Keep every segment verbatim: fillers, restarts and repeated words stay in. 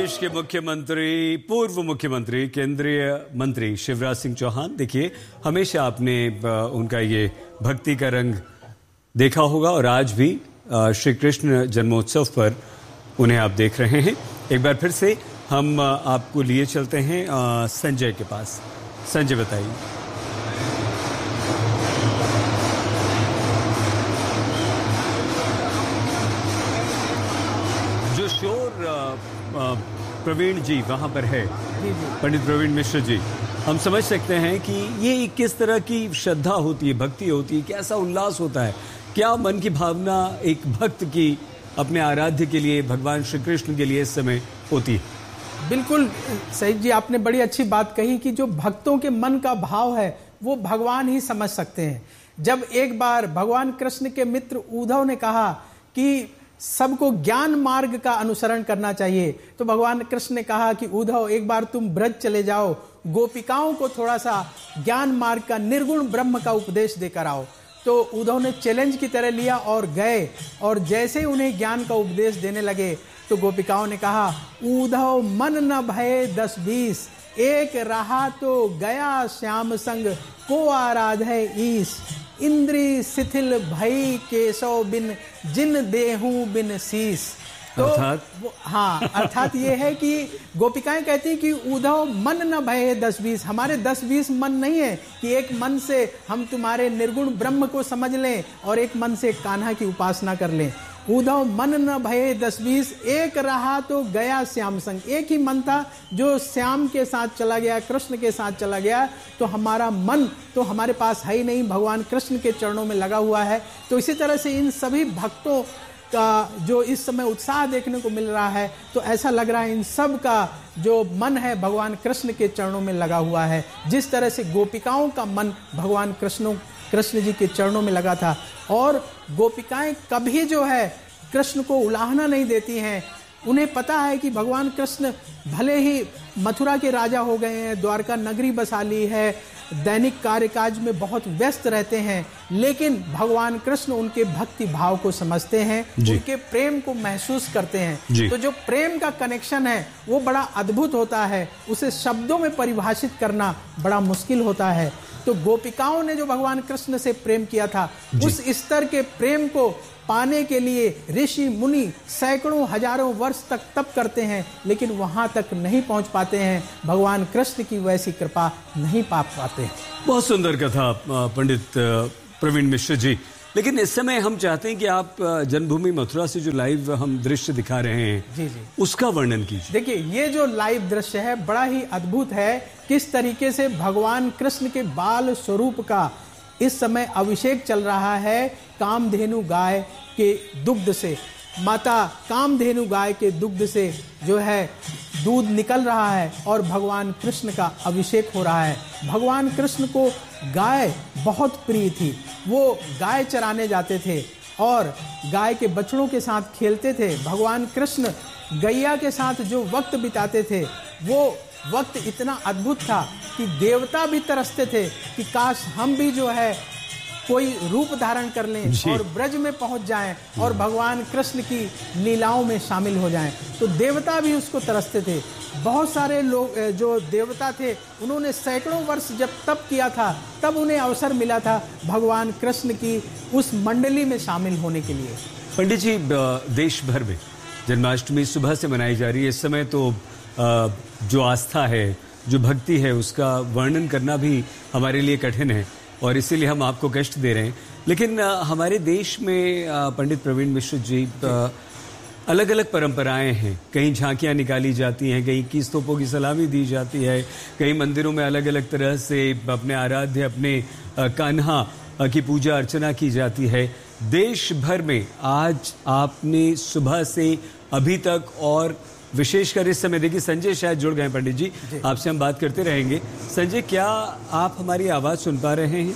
प्रदेश के मुख्यमंत्री, पूर्व मुख्यमंत्री, केंद्रीय मंत्री शिवराज सिंह चौहान, देखिए हमेशा आपने उनका ये भक्ति का रंग देखा होगा और आज भी श्री कृष्ण जन्मोत्सव पर उन्हें आप देख रहे हैं। एक बार फिर से हम आपको लिए चलते हैं संजय के पास। संजय बताइए। जो शोर प्रवीण जी वहां पर है, पंडित प्रवीण मिश्र जी, हम समझ सकते हैं कि ये किस तरह की श्रद्धा होती है, भक्ति होती है, कैसा उल्लास होता है, क्या मन की भावना एक भक्त की अपने आराध्य के लिए, भगवान श्री कृष्ण के लिए इस समय होती है। बिल्कुल सही जी, आपने बड़ी अच्छी बात कही कि जो भक्तों के मन का भाव है वो भगवान ही समझ सकते हैं। जब एक बार भगवान कृष्ण के मित्र उद्धव ने कहा कि सबको ज्ञान मार्ग का अनुसरण करना चाहिए, तो भगवान कृष्ण ने कहा कि उद्धव एक बार तुम ब्रज चले जाओ, गोपिकाओं को थोड़ा सा ज्ञान मार्ग का, निर्गुण ब्रह्म का उपदेश देकर आओ। तो उद्धव ने चैलेंज की तरह लिया और गए, और जैसे ही उन्हें ज्ञान का उपदेश देने लगे तो गोपिकाओं ने कहा, उद्धव मन न भये दस बीस, एक रहा तो गया श्याम संग, को आराधे ईश, इंद्री शिथिल भई केशव बिन, जिन देहू बिन शीस। तो वो हाँ, अर्थात ये है कि गोपिकाएं कहती हैं कि उद्धव मन न भये दस बीस, हमारे दस बीस मन नहीं है कि एक मन से हम तुम्हारे निर्गुण ब्रह्म को समझ लें और एक मन से कान्हा की उपासना कर लें। उद्धव मन न भये दस बीस, एक रहा तो गया श्याम संग, एक ही मन था जो श्याम के साथ चला गया, कृष्ण के साथ चला गया। तो हमारा मन तो हमारे पास है ही नहीं, भगवान कृष्ण के चरणों में लगा हुआ है। तो इसी तरह से इन सभी भक्तों का जो इस समय उत्साह देखने को मिल रहा है, तो ऐसा लग रहा है इन सब का जो मन है भगवान कृष्ण के चरणों में लगा हुआ है। जिस तरह से गोपिकाओं का मन भगवान कृष्ण कृष्ण जी के चरणों में लगा था, और गोपिकाएं कभी जो है कृष्ण को उलाहना नहीं देती हैं। उन्हें पता है कि भगवान कृष्ण भले ही मथुरा के राजा हो गए हैं, द्वारका नगरी बसा ली है, दैनिक कार्यकाज में बहुत व्यस्त रहते हैं, लेकिन भगवान कृष्ण उनके भक्ति भाव को समझते हैं, उनके प्रेम को महसूस करते हैं। तो जो प्रेम का कनेक्शन है वो बड़ा अद्भुत होता है, उसे शब्दों में परिभाषित करना बड़ा मुश्किल होता है। तो गोपिकाओं ने जो भगवान कृष्ण से प्रेम किया था, उस स्तर के प्रेम को पाने के लिए ऋषि मुनि सैकड़ों हजारों वर्ष तक तप करते हैं, लेकिन वहां तक नहीं पहुंच पाते हैं, भगवान कृष्ण की वैसी कृपा नहीं पा पाते हैं। बहुत सुंदर कथा पंडित प्रवीण मिश्र जी। लेकिन इस समय हम चाहते हैं कि आप जन्मभूमि मथुरा से जो लाइव हम दृश्य दिखा रहे हैं, जी जी, उसका वर्णन कीजिए। देखिए, ये जो लाइव दृश्य है बड़ा ही अद्भुत है। किस तरीके से भगवान कृष्ण के बाल स्वरूप का इस समय अभिषेक चल रहा है कामधेनु गाय के दुग्ध से। माता कामधेनु गाय के दुग्ध से जो है दूध निकल रहा है और भगवान कृष्ण का अभिषेक हो रहा है। भगवान कृष्ण को गाय बहुत प्रिय थी, वो गाय चराने जाते थे और गाय के बछड़ों के साथ खेलते थे। भगवान कृष्ण गैया के साथ जो वक्त बिताते थे, वो वक्त इतना अद्भुत था कि देवता भी तरसते थे कि काश हम भी जो है कोई रूप धारण कर लें और ब्रज में पहुंच जाएं और भगवान कृष्ण की लीलाओं में शामिल हो जाएं। तो देवता भी उसको तरसते थे। बहुत सारे लोग जो देवता थे, उन्होंने सैकड़ों वर्ष जब तप किया था, तब उन्हें अवसर मिला था भगवान कृष्ण की उस मंडली में शामिल होने के लिए। पंडित जी, देश भर में जन्माष्टमी सुबह से मनाई जा रही है। इस समय तो जो आस्था है, जो भक्ति है, उसका वर्णन करना भी हमारे लिए कठिन है और इसीलिए हम आपको कष्ट दे रहे हैं। लेकिन हमारे देश में पंडित प्रवीण मिश्र जी, अलग अलग परंपराएं हैं। कहीं झांकियां निकाली जाती हैं, कहीं इक्कीस तोपों की सलामी दी जाती है, कई मंदिरों में अलग अलग तरह से अपने आराध्य, अपने कान्हा की पूजा अर्चना की जाती है। देश भर में आज आपने सुबह से अभी तक, और विशेषकर इस समय, देखिए संजय शायद जुड़ गए पंडित जी, जी, आपसे हम बात करते रहेंगे। संजय, क्या आप हमारी आवाज सुन पा रहे हैं?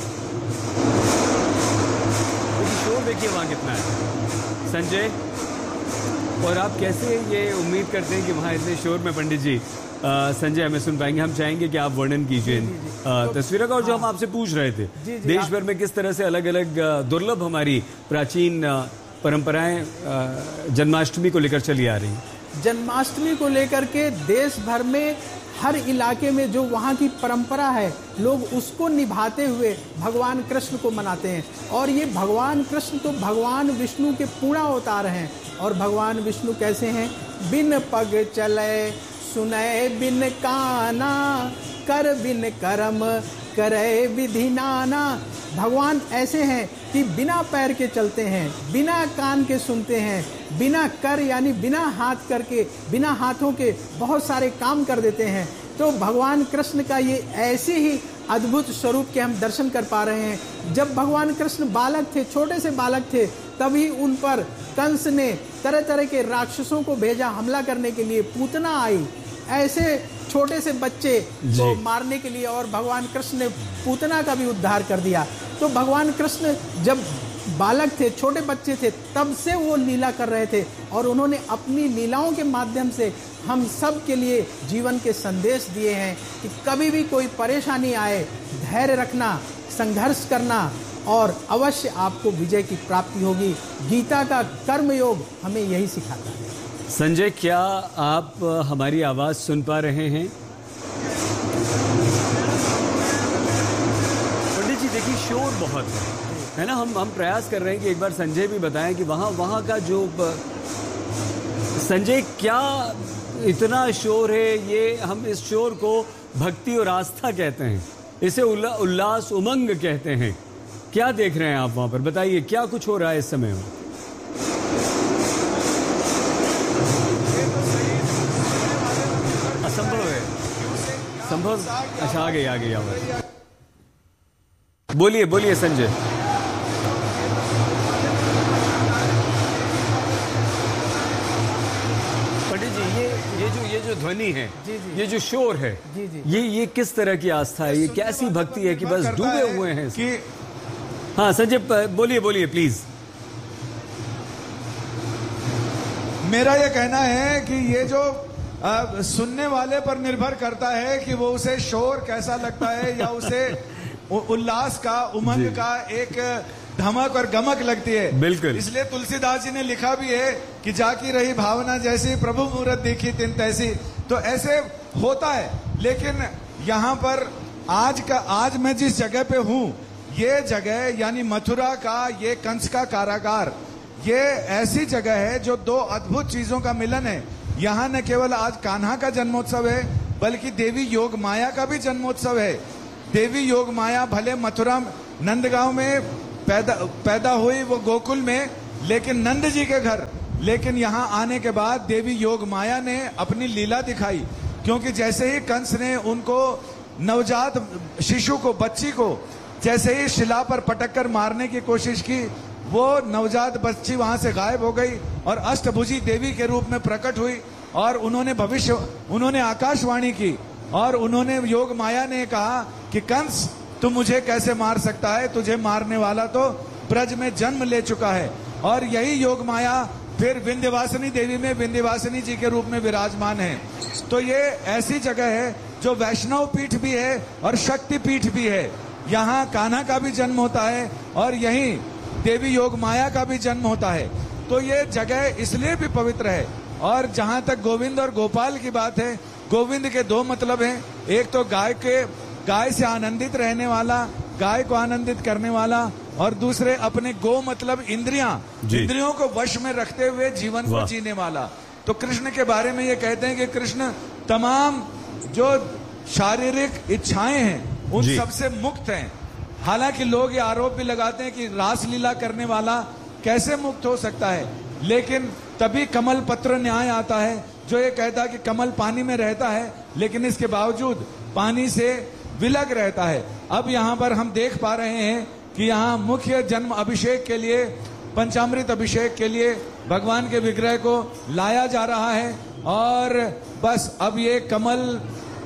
शोर देखिए वहां कितना है संजय, और आप कैसे ये उम्मीद करते हैं कि वहां इतने शोर में पंडित जी आ, संजय हमें सुन पाएंगे? हम चाहेंगे कि आप वर्णन कीजिए तस्वीरों का, और जो हम आपसे पूछ रहे थे, जी, जी, देश भर में किस तरह से अलग अलग दुर्लभ हमारी प्राचीन परंपराएं जन्माष्टमी को लेकर चली आ रही हैं। जन्माष्टमी को लेकर के देश भर में हर इलाके में जो वहाँ की परंपरा है, लोग उसको निभाते हुए भगवान कृष्ण को मनाते हैं। और ये भगवान कृष्ण तो भगवान विष्णु के पूर्ण अवतार हैं। और भगवान विष्णु कैसे हैं? बिन पग चले सुनय बिन काना, कर बिन कर्म करे विधि नाना। भगवान ऐसे हैं कि बिना पैर के चलते हैं, बिना कान के सुनते हैं, बिना कर यानी बिना हाथ करके, बिना हाथों के बहुत सारे काम कर देते हैं। तो भगवान कृष्ण का ये ऐसे ही अद्भुत स्वरूप के हम दर्शन कर पा रहे हैं। जब भगवान कृष्ण बालक थे, छोटे से बालक थे, तभी उन पर कंस ने तरह तरह के राक्षसों को भेजा हमला करने के लिए। पूतना आई ऐसे छोटे से बच्चे को मारने के लिए, और भगवान कृष्ण ने पूतना का भी उद्धार कर दिया। तो भगवान कृष्ण जब बालक थे, छोटे बच्चे थे, तब से वो लीला कर रहे थे। और उन्होंने अपनी लीलाओं के माध्यम से हम सब के लिए जीवन के संदेश दिए हैं कि कभी भी कोई परेशानी आए, धैर्य रखना, संघर्ष करना, और अवश्य आपको विजय की प्राप्ति होगी। गीता का कर्मयोग हमें यही सिखाता है। संजय, क्या आप हमारी आवाज सुन पा रहे हैं? पंडित जी देखिए, शोर बहुत है है ना। हम हम प्रयास कर रहे हैं कि एक बार संजय भी बताएं कि वहाँ वहाँ का जो संजय क्या इतना शोर है। ये हम इस शोर को भक्ति और आस्था कहते हैं, इसे उल्ला, उल्लास उमंग कहते हैं। क्या देख रहे हैं आप वहाँ पर? बताइए क्या कुछ हो रहा है इस समय में? असंभव है, संभव। अच्छा, आ गई आ गई आवाज। बोलिए बोलिए संजय। पंडित जी, ये ये जो ये जो ध्वनि है, जी जी, ये जो शोर है, जी जी, ये ये किस तरह की आस्था है? ये कैसी भक्ति है कि बस डूबे हुए हैं कि हाँ संजय, बोलिए बोलिए प्लीज। मेरा ये कहना है कि ये जो आ, सुनने वाले पर निर्भर करता है कि वो उसे शोर कैसा लगता है, या उसे उल्लास का, उमंग का एक धमक और गमक लगती है। बिल्कुल। इसलिए तुलसीदास जी ने लिखा भी है कि जाकी रही भावना जैसी, प्रभु मूरत देखी तिन तैसी। तो ऐसे होता है। लेकिन यहाँ पर आज का आज मैं जिस जगह पे हूँ, ये जगह यानी मथुरा का ये कंस का कारागार, ये ऐसी जगह है जो दो अद्भुत चीजों का मिलन है। यहाँ न केवल आज कान्हा का जन्मोत्सव है, बल्कि देवी योग माया का भी जन्मोत्सव है। देवी योग माया भले मथुरा नंदगांव में पैदा पैदा हुई, वो गोकुल में, लेकिन नंद जी के घर, लेकिन यहाँ आने के बाद देवी योग माया ने अपनी लीला दिखाई। क्योंकि जैसे ही कंस ने उनको नवजात शिशु को, बच्ची को जैसे ही शिला पर पटक कर मारने की कोशिश की, वो नवजात बच्ची वहां से गायब हो गई और अष्टभुजी देवी के रूप में प्रकट हुई। और उन्होंने भविष्य उन्होंने आकाशवाणी की, और उन्होंने योग माया ने कहा कि कंस, तू मुझे कैसे मार सकता है? तुझे मारने वाला तो ब्रज में जन्म ले चुका है। और यही योग माया फिर विंध्यवासिनी देवी में विंध्यवासिनी जी के रूप में विराजमान है। तो ये ऐसी जगह है जो वैष्णव पीठ भी है और शक्ति पीठ भी है। यहाँ कान्हा का भी जन्म होता है और यहीं देवी योग माया का भी जन्म होता है। तो ये जगह इसलिए भी पवित्र है। और जहाँ तक गोविंद और गोपाल की बात है, गोविंद के दो मतलब हैं। एक तो गाय के गाय से आनंदित रहने वाला, गाय को आनंदित करने वाला, और दूसरे अपने गो मतलब इंद्रियां, इंद्रियों को वश में रखते हुए जीवन को जीने वाला। तो कृष्ण के बारे में ये कहते हैं कि कृष्ण तमाम जो शारीरिक इच्छाएं हैं उन सबसे मुक्त हैं। हालांकि लोग ये आरोप भी लगाते हैं कि रासलीला करने वाला कैसे मुक्त हो सकता है, लेकिन तभी कमल पत्र न्याय आता है जो ये कहता है कि कमल पानी में रहता है लेकिन इसके बावजूद पानी से विलग रहता है। अब यहाँ पर हम देख पा रहे हैं कि यहाँ मुख्य जन्म अभिषेक के लिए, पंचामृत अभिषेक के लिए भगवान के विग्रह को लाया जा रहा है। और बस अब ये कमल,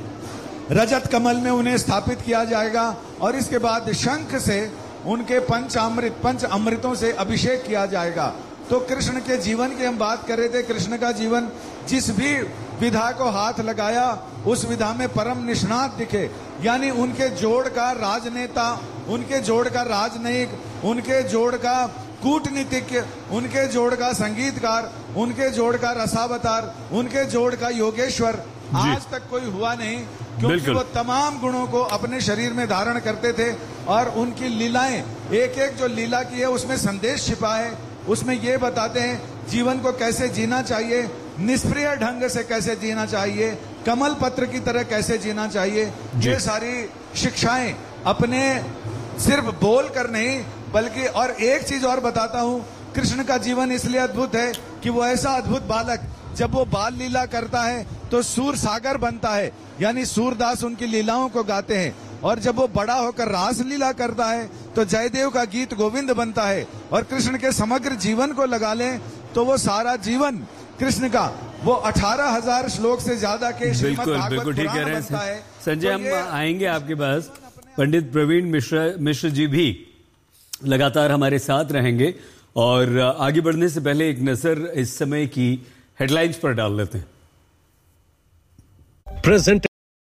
रजत कमल में उन्हें स्थापित किया जाएगा और इसके बाद शंख से उनके पंचामृत पंच अमृतों से अभिषेक किया जाएगा। तो कृष्ण के जीवन की हम बात कर रहे थे। कृष्ण का जीवन जिस भी विधा को हाथ लगाया उस विधा में परम निष्णात दिखे, यानी उनके जोड़ का राजनेता, उनके जोड़ का राजनयिक, उनके जोड़ का कूटनीतिज्ञ, उनके जोड़ का संगीतकार, उनके जोड़ का रसावतार, उनके जोड़ का योगेश्वर आज तक कोई हुआ नहीं, क्योंकि वो तमाम गुणों को अपने शरीर में धारण करते थे। और उनकी लीलाएं, एक एक जो लीला की है उसमें संदेश छिपा है। उसमें ये बताते हैं जीवन को कैसे जीना चाहिए, निष्प्रिय ढंग से कैसे जीना चाहिए, कमल पत्र की तरह कैसे जीना चाहिए। ये सारी शिक्षाएं अपने सिर्फ बोल कर नहीं, बल्कि और एक चीज और बताता हूं, कृष्ण का जीवन इसलिए अद्भुत है कि वो ऐसा अद्भुत बालक, जब वो बाल लीला करता है तो सूर सागर बनता है, यानी सूरदास उनकी लीलाओं को गाते हैं। और जब वो बड़ा होकर रास लीला करता है तो जयदेव का गीत गोविंद बनता है। और कृष्ण के समग्र जीवन को लगा लें तो वो सारा जीवन कृष्ण का, वो अठारह हजार श्लोक से ज्यादा के श्रीमद् भागवत पुराण बनता है। संजय, हम आएंगे आपके पास। पंडित प्रवीण मिश्र मिश्र जी भी लगातार हमारे साथ रहेंगे। और आगे बढ़ने से पहले एक नजर इस समय की हेडलाइंस पर डाल लेते हैं। प्रेजेंट